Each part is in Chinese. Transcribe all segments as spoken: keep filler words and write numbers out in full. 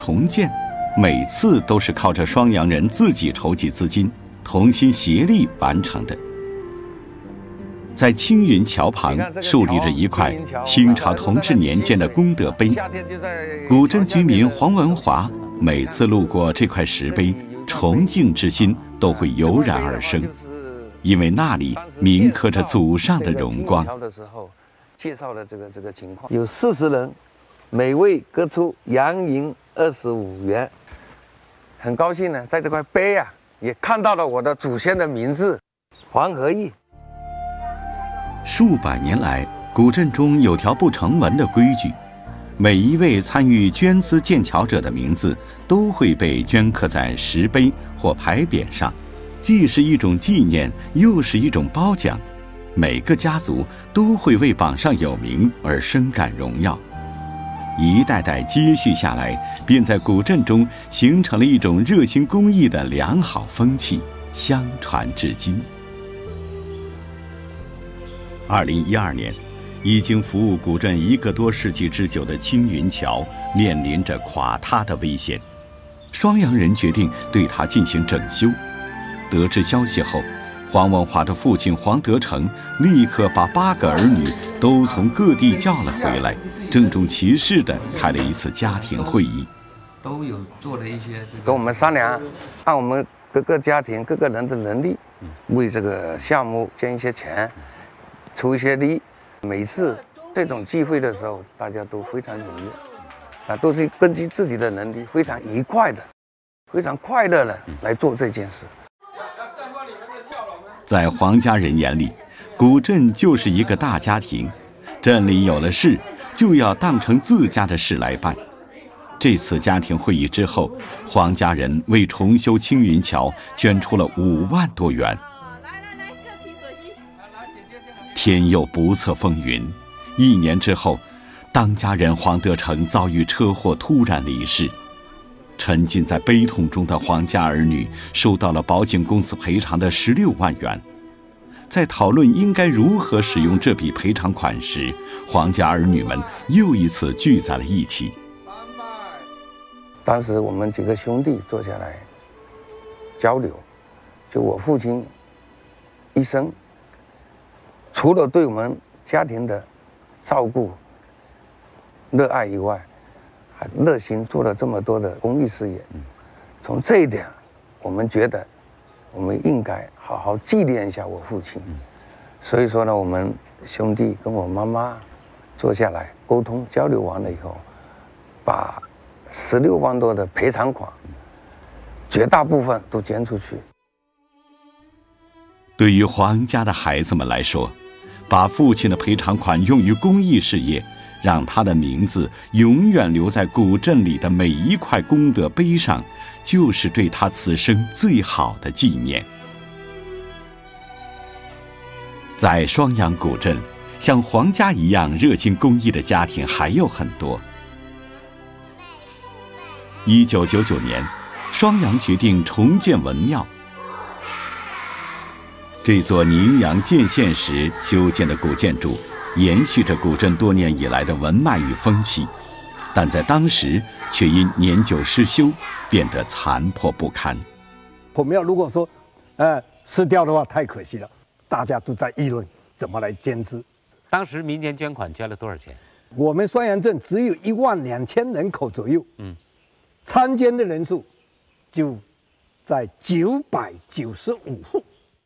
重建，每次都是靠着双阳人自己筹集资金，同心协力完成的。在青云桥旁竖立着一块清朝同治年间的功德碑，古镇居民黄文华每次路过这块石碑，崇敬之心都会油然而生，因为那里铭刻着祖上的荣光。 介绍了这个这个情况，有四十人，每位各出洋银二十五元。很高兴呢，在这块碑啊，也看到了我的祖先的名字黄和义。 数百年来，古镇中有条不成文的规矩，每一位参与捐资建桥者的名字都会被镌刻在石碑或牌匾上，既是一种纪念，又是一种褒奖。每个家族都会为榜上有名而深感荣耀，一代代接续下来，便在古镇中形成了一种热心公益的良好风气，相传至今。二零一二年，已经服务古镇一个多世纪之久的青云桥面临着垮塌的危险，双阳人决定对它进行整修。得知消息后，黄文华的父亲黄德成立刻把八个儿女都从各地叫了回来，郑重其事地开了一次家庭会议， 都有做了一些这个跟我们商量，按我们各个家庭各个人的能力，为这个项目捐一些钱，出一些力。每次这种聚会的时候，大家都非常踊跃，啊，都是根据自己的能力，非常愉快的、非常快乐的来做这件事。 在黄家人眼里，古镇就是一个大家庭，镇里有了事，就要当成自家的事来办。这次家庭会议之后，黄家人为重修青云桥捐出了五万多元。天又不测风云，一年之后，当家人黄德成遭遇车祸突然离世。沉浸在悲痛中的黄家儿女收到了保险公司赔偿的十六万元。在讨论应该如何使用这笔赔偿款时，黄家儿女们又一次聚在了一起。 当时我们几个兄弟坐下来交流，就我父亲一生除了对我们家庭的照顾、热爱以外，还热心做了这么多的公益事业。从这一点，我们觉得我们应该好好纪念一下我父亲。所以说呢，我们兄弟跟我妈妈坐下来沟通交流完了以后，把十六万多的赔偿款，绝大部分都捐出去。 对于黄家的孩子们来说，把父亲的赔偿款用于公益事业，让他的名字永远留在古镇里的每一块功德碑上，就是对他此生最好的纪念。在双阳古镇，像黄家一样热心公益的家庭还有很多。一九九九年，双阳决定重建文庙。这座宁阳建县时修建的古建筑，延续着古镇多年以来的文脉与风气，但在当时却因年久失修，变得残破不堪。 我们要如果说，呃，失掉的话，太可惜了。大家都在议论怎么来捐资。 当时民间捐款捐了多少钱？ 我们双阳镇只有一万两千人口左右，嗯，参捐的人数就在九百九十五户。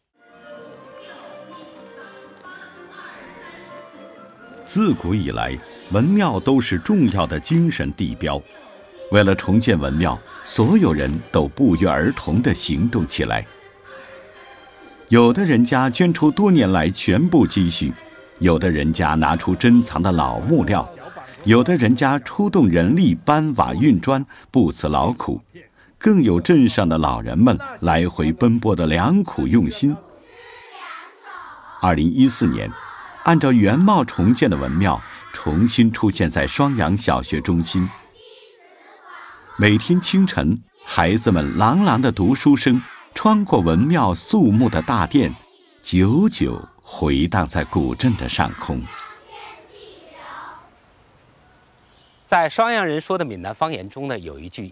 自古以来，文庙都是重要的精神地标。为了重建文庙，所有人都不约而同地行动起来。有的人家捐出多年来全部积蓄，有的人家拿出珍藏的老木料，有的人家出动人力搬瓦运砖，不辞劳苦，更有镇上的老人们来回奔波的良苦用心。二零一四年，按照原貌重建的文庙重新出现在双阳小学中心。每天清晨，孩子们朗朗的读书声穿过文庙肃穆的大殿，久久回荡在古镇的上空。 在双阳人说的闽南方言中呢，有一句